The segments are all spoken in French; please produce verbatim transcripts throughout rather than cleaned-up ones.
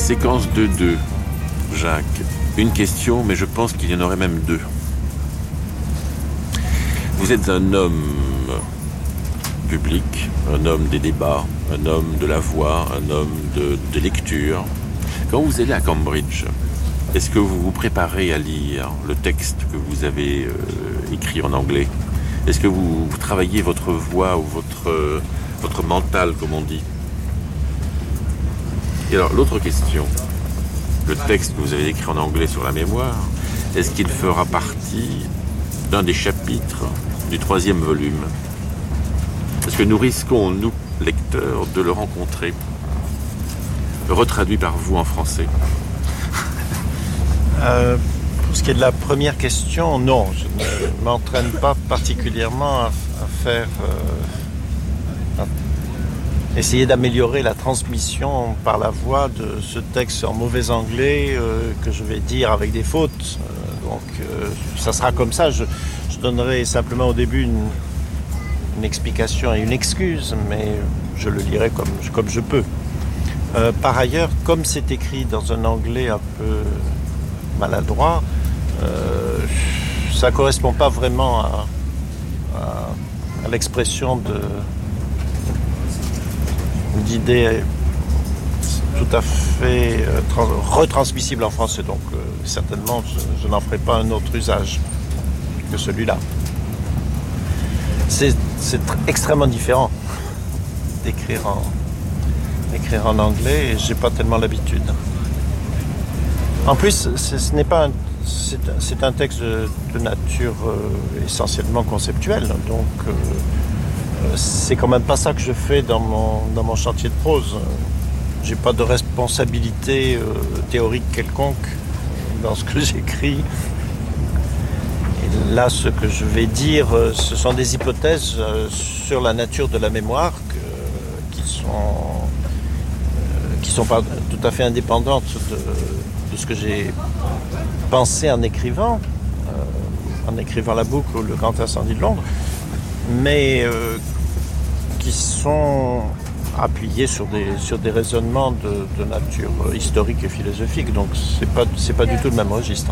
Séquence deux deux, Jacques. Une question, mais je pense qu'il y en aurait même deux. Vous êtes un homme public, un homme des débats, un homme de la voix, un homme de, de lecture. Quand vous allez à Cambridge, est-ce que vous vous préparez à lire le texte que vous avez euh, écrit en anglais? Est-ce que vous, vous travaillez votre voix ou votre, euh, votre mental, comme on dit? Et alors, l'autre question, le texte que vous avez écrit en anglais sur la mémoire, est-ce qu'il fera partie d'un des chapitres du troisième volume? Est-ce que nous risquons, nous, lecteurs, de le rencontrer, retraduit par vous en français? euh, Pour ce qui est de la première question, non, je ne m'entraîne pas particulièrement à, à faire... Euh, à essayer d'améliorer la transmission par la voix de ce texte en mauvais anglais euh, que je vais dire avec des fautes. Euh, donc euh, ça sera comme ça. Je, je donnerai simplement au début une, une explication et une excuse, mais je le lirai comme, comme je peux. Euh, par ailleurs, comme c'est écrit dans un anglais un peu maladroit, euh, ça ne correspond pas vraiment à, à, à l'expression de... d'idées tout à fait euh, trans- retransmissibles en français. Donc euh, certainement, je, je n'en ferai pas un autre usage que celui-là. C'est, c'est tr- extrêmement différent d'écrire en, d'écrire en anglais et j'ai pas tellement l'habitude. En plus, c'est, ce n'est pas un, c'est, c'est un texte de, de nature euh, essentiellement conceptuelle. Donc euh, c'est quand même pas ça que je fais dans mon, dans mon chantier de prose. J'ai pas de responsabilité euh, théorique quelconque dans ce que j'écris. Et là, ce que je vais dire, euh, ce sont des hypothèses euh, sur la nature de la mémoire que, qui sont euh, qui sont pas tout à fait indépendantes de, de ce que j'ai pensé en écrivant, euh, en écrivant la boucle ou le Grand Incendie de Londres, mais euh, qui sont appuyés sur des, sur des raisonnements de, de nature historique et philosophique. Donc c'est pas, c'est pas du tout le même registre.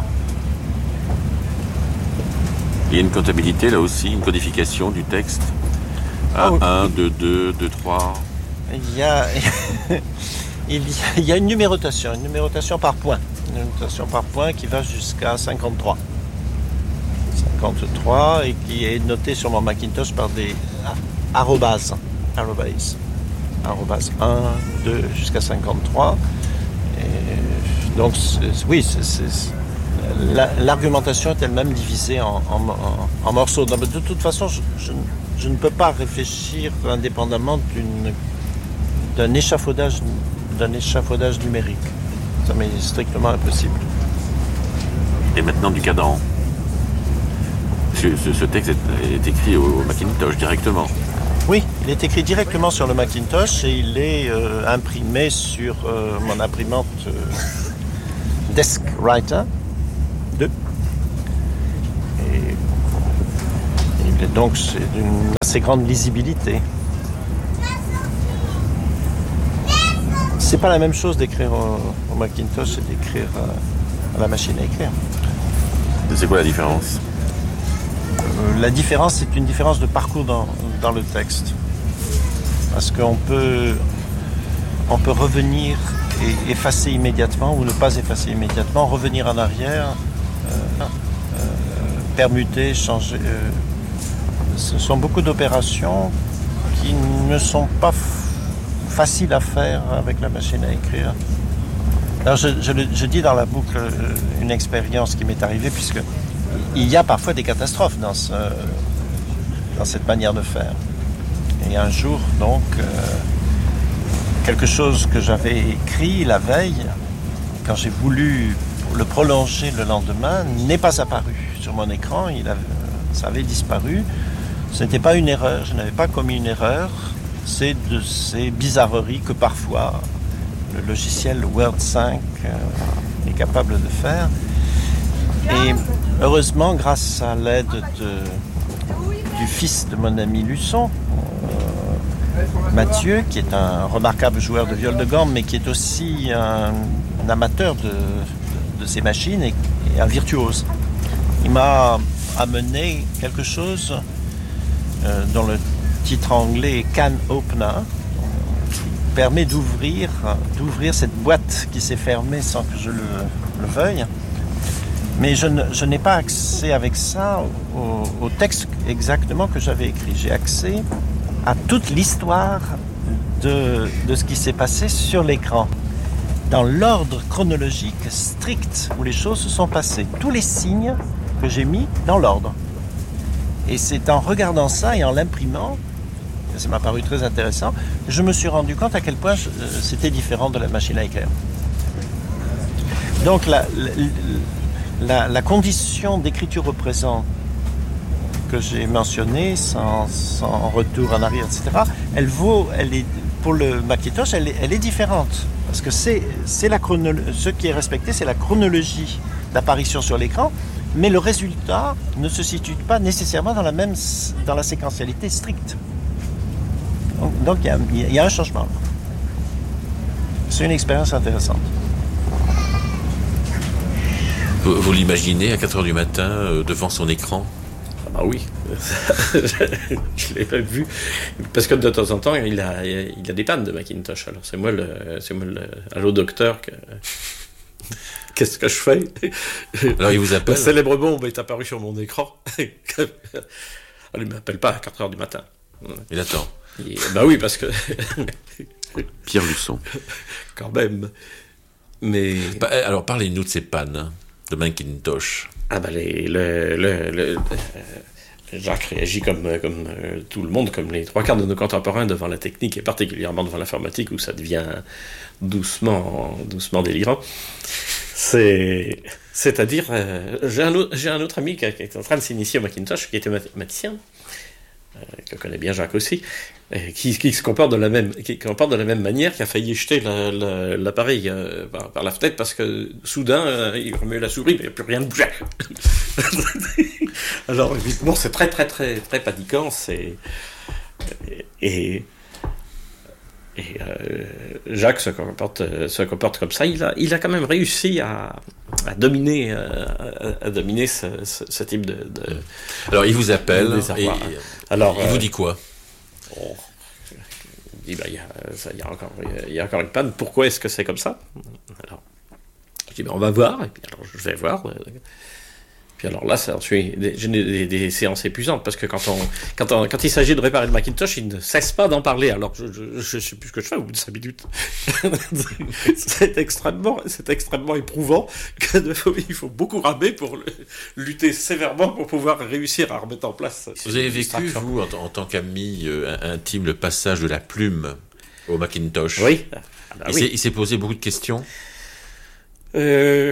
Il y a une comptabilité là aussi, une codification du texte. un, Oh, un, deux, deux, deux, trois. Il y a, il y a, il y a une numérotation, une numérotation par point. Une numérotation par point qui va jusqu'à cinquante-trois. cinquante-trois et qui est notée sur mon Macintosh par des arrobases. Arrobase. Arrobase un, deux, jusqu'à cinquante-trois. Et donc, c'est, oui, c'est, c'est, la, l'argumentation est elle-même divisée en, en, en, en morceaux. Donc, de toute façon, je, je, je ne peux pas réfléchir indépendamment d'une, d'un échafaudage, d'un échafaudage numérique. Ça m'est strictement impossible. Et maintenant du cadran. Ce, ce, ce texte est, est écrit au, au Macintosh directement. Oui, il est écrit directement sur le Macintosh et il est euh, imprimé sur euh, mon imprimante euh, DeskWriter deux. Et, et donc c'est d'une assez grande lisibilité. C'est pas la même chose d'écrire au, au Macintosh et d'écrire à, à la machine à écrire. C'est quoi la différence ? Euh, la différence, c'est une différence de parcours dans, dans le texte. Parce qu'on peut, on peut revenir et effacer immédiatement ou ne pas effacer immédiatement, revenir en arrière, euh, euh, permuter, changer. Euh, ce sont beaucoup d'opérations qui ne sont pas f- faciles à faire avec la machine à écrire. Alors je, je, je dis dans la boucle une expérience qui m'est arrivée, puisque il y a parfois des catastrophes dans, ce, dans cette manière de faire. Et un jour, donc, euh, quelque chose que j'avais écrit la veille, quand j'ai voulu le prolonger le lendemain, n'est pas apparu sur mon écran. Il avait, ça avait disparu. Ce n'était pas une erreur, je n'avais pas commis une erreur. C'est de ces bizarreries que parfois le logiciel Word cinq euh, est capable de faire. Et heureusement, grâce à l'aide de, du fils de mon ami Luçon, euh, Mathieu, qui est un remarquable joueur de viol de gamme, mais qui est aussi un, un amateur de, de, de ces machines et, et un virtuose. Il m'a amené quelque chose euh, dont le titre anglais est Can Opener, qui permet d'ouvrir, d'ouvrir cette boîte qui s'est fermée sans que je le, le veuille. Mais je, ne, je n'ai pas accès avec ça au, au texte exactement que j'avais écrit. J'ai accès à toute l'histoire de, de ce qui s'est passé sur l'écran, dans l'ordre chronologique strict où les choses se sont passées. Tous les signes que j'ai mis dans l'ordre. Et c'est en regardant ça et en l'imprimant, ça m'a paru très intéressant, je me suis rendu compte à quel point je, c'était différent de la machine à éclair. Donc la, la, la, la condition d'écriture au présent que j'ai mentionnée, sans, sans retour en arrière, et cetera, elle vaut, elle est, pour le Macintosh, elle est, elle est différente. Parce que c'est, c'est la chronolo- ce qui est respecté, c'est la chronologie d'apparition sur l'écran, mais le résultat ne se situe pas nécessairement dans la même, dans la séquentialité stricte. Donc il y, y, y a un changement. C'est une expérience intéressante. Vous, vous l'imaginez à quatre heures du matin euh, devant son écran? Ah oui, je l'ai vu, parce que de temps en temps, il a, il a des pannes de Macintosh. Alors c'est moi le, c'est moi le, allô docteur, que, qu'est-ce que je fais? Alors il vous appelle. La célèbre bombe est apparue sur mon écran. Alors il ne m'appelle pas à quatre heures du matin. Il attend. Et, bah oui, parce que... Pierre Luçon. Quand même. Mais... Alors parlez-nous de ces pannes de Macintosh. Ah ben, les, le, le, le, euh, Jacques réagit comme, comme euh, tout le monde, comme les trois quarts de nos contemporains devant la technique, et particulièrement devant l'informatique, où ça devient doucement, doucement délirant. C'est, c'est-à-dire, euh, j'ai, un autre, j'ai un autre ami qui, qui est en train de s'initier au Macintosh, qui était mathématicien, euh, que connaît bien Jacques aussi, et qui, qui se comporte de la même, qui comporte de la même manière, qui a failli jeter la, la, l'appareil euh, par, par la fenêtre parce que soudain euh, il remet la souris, mais il n'y a plus rien de bouger. Alors évidemment c'est très très très très paniquant, c'est et et euh, Jacques se comporte se comporte comme ça. Il a il a quand même réussi à à dominer euh, à, à dominer ce, ce, ce type de, de alors il vous appelle et alors il euh, vous dit quoi? Oh, il dit, bah, il y a, ça, il y a encore, il y a encore une panne. Pourquoi est-ce que c'est comme ça? Alors, je dis, bah, on va voir. Et puis, alors, je vais voir. Puis alors là, ça ensuite des, des, des, des séances épuisantes parce que quand on, quand on, quand il s'agit de réparer le Macintosh, il ne cesse pas d'en parler. Alors, je, je, je sais plus ce que je fais au bout de cinq minutes. c'est extrêmement, c'est extrêmement éprouvant. Que de, il faut beaucoup ramer pour le, lutter sévèrement pour pouvoir réussir à remettre en place. Vous avez vécu, vous, en, en tant qu'ami euh, intime, le passage de la plume au Macintosh? Oui. Ah, bah, il, oui. S'est, il s'est posé beaucoup de questions. Euh...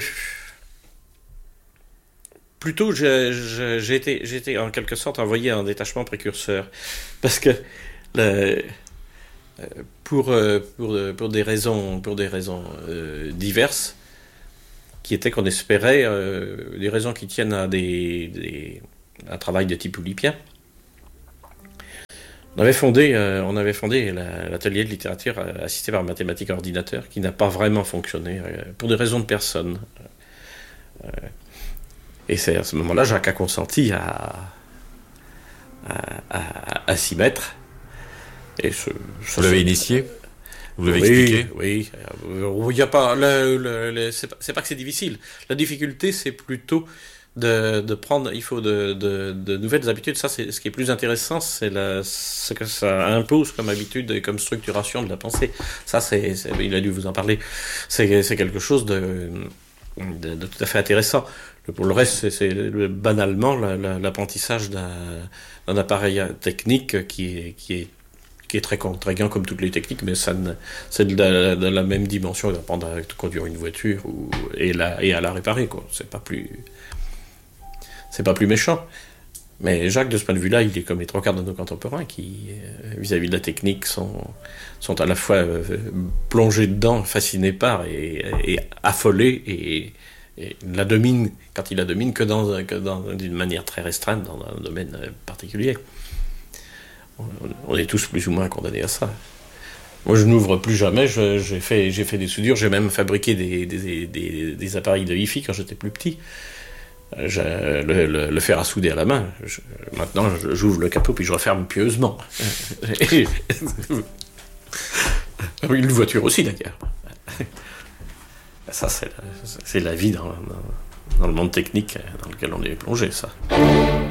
Plutôt, j'ai, j'ai, j'ai, été, j'ai été en quelque sorte envoyé en détachement précurseur. Parce que le, pour, pour, pour des raisons, pour des raisons euh, diverses, qui étaient qu'on espérait, euh, des raisons qui tiennent à des, des, un travail de type oulipien, on avait fondé, euh, on avait fondé la, l'atelier de littérature euh, assisté par mathématiques ordinateur, qui n'a pas vraiment fonctionné, euh, pour des raisons de personnes. Euh, Et c'est à ce moment-là, Jacques a consenti à, à, à, à s'y mettre. Et ce, ce, Vous l'avez initié? Vous l'avez oui, expliqué? Oui, il y a pas, le, le, le, c'est, pas, c'est pas que c'est difficile. La difficulté, c'est plutôt de, de prendre, il faut de, de, de nouvelles habitudes. Ça, c'est ce qui est plus intéressant, c'est la, ce que ça impose comme habitude et comme structuration de la pensée. Ça, c'est, c'est il a dû vous en parler. C'est, c'est quelque chose de, de, de tout à fait intéressant. Pour le reste, c'est, c'est banalement la, la, l'apprentissage d'un, d'un appareil technique qui est, qui est, qui est très contraignant comme toutes les techniques, mais ça ne, c'est de la, de la même dimension d'apprendre à conduire une voiture ou, et, la, et à la réparer, quoi. C'est pas plus, c'est pas plus méchant. Mais Jacques, de ce point de vue-là, il est comme les trois quarts de nos contemporains qui, vis-à-vis de la technique, sont, sont à la fois plongés dedans, fascinés par et, et affolés et, et la domine, quand il la domine, que, dans, que dans, d'une manière très restreinte, dans un domaine particulier. on est tous plus ou moins condamnés à ça. Moi, je n'ouvre plus jamais. Je, j'ai fait, j'ai fait des soudures. J'ai même fabriqué des, des, des, des appareils de hi-fi quand j'étais plus petit. Je, le, le, le fer à souder à la main. Je, maintenant, j'ouvre le capot puis je referme pieusement. Une voiture aussi, d'ailleurs. Ça, c'est la, c'est la vie dans, dans, dans le monde technique dans lequel on est plongé, ça.